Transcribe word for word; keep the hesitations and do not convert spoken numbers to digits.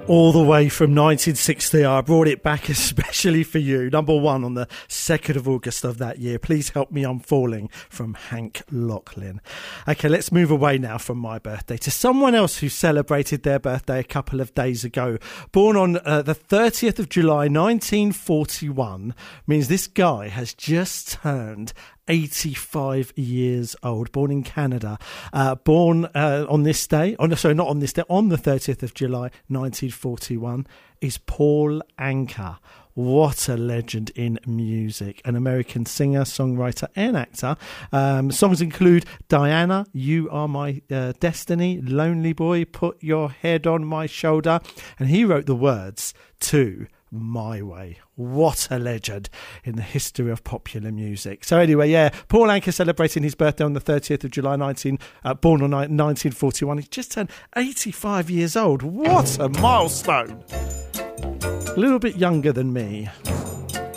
All the way from nineteen sixty, I brought it back especially for you. Number one on the second of August of that year. Please Help Me, I'm Falling, from Hank Locklin. Okay, let's move away now from my birthday to someone else who celebrated their birthday a couple of days ago. Born on uh, the thirtieth of July, nineteen forty-one, means this guy has just turned eighty-five years old, born in Canada, uh, born uh, on this day, oh, no, sorry, not on this day, on the thirtieth of July, nineteen forty-one, is Paul Anka. What a legend in music. An American singer, songwriter and actor. Um, songs include Diana, You Are My uh, Destiny, Lonely Boy, Put Your Head on My Shoulder. And he wrote the words to My Way. What a legend in the history of popular music. So anyway, yeah, Paul Anka celebrating his birthday on the thirtieth of July, nineteen, uh, born on nineteen forty-one. He's just turned eighty-five years old. What a milestone. A little bit younger than me.